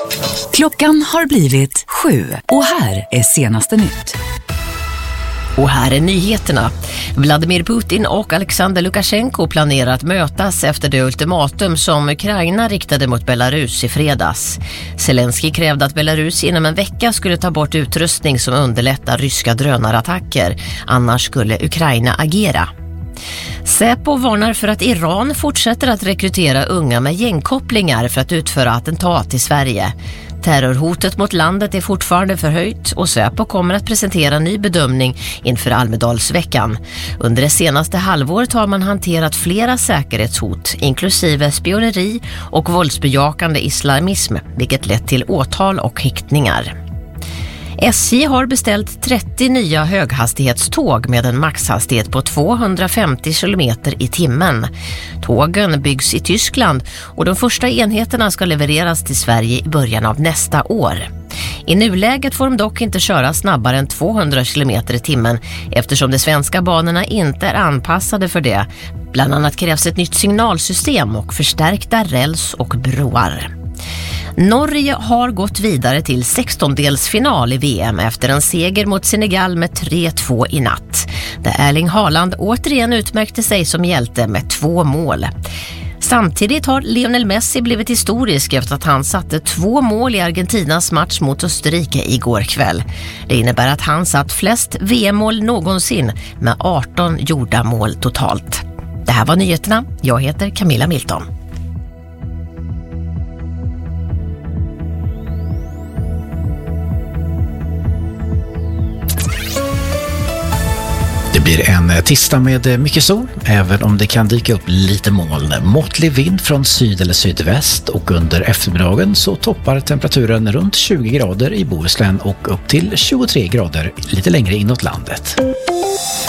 Klockan har blivit 7 och här är senaste nytt. Och här är nyheterna. Vladimir Putin och Alexander Lukasjenko planerar att mötas efter det ultimatum som Ukraina riktade mot Belarus i fredags. Zelensky krävde att Belarus inom en vecka skulle ta bort utrustning som underlättar ryska drönarattacker. Annars skulle Ukraina agera. Säpo varnar för att Iran fortsätter att rekrytera unga med gängkopplingar för att utföra attentat i Sverige. Terrorhotet mot landet är fortfarande förhöjt och Säpo kommer att presentera en ny bedömning inför Almedalsveckan. Under det senaste halvåret har man hanterat flera säkerhetshot, inklusive spioneri och våldsbejakande islamism, vilket lett till åtal och häktningar. SJ har beställt 30 nya höghastighetståg med en maxhastighet på 250 km i timmen. Tågen byggs i Tyskland och de första enheterna ska levereras till Sverige i början av nästa år. I nuläget får de dock inte köra snabbare än 200 km i timmen eftersom de svenska banorna inte är anpassade för det. Bland annat krävs ett nytt signalsystem och förstärkta räls och broar. Norge har gått vidare till 16-delsfinal i VM efter en seger mot Senegal med 3-2 i natt. Där Erling Haaland återigen utmärkte sig som hjälte med 2 mål. Samtidigt har Lionel Messi blivit historisk efter att han satte 2 mål i Argentinas match mot Österrike igår kväll. Det innebär att han satt flest VM-mål någonsin med 18 gjorda mål totalt. Det här var nyheterna. Jag heter Camilla Milton. Det blir en tisdag med mycket sol, även om det kan dyka upp lite moln. Måttlig vind från syd eller sydväst och under eftermiddagen så toppar temperaturen runt 20 grader i Bohuslän och upp till 23 grader lite längre inåt landet.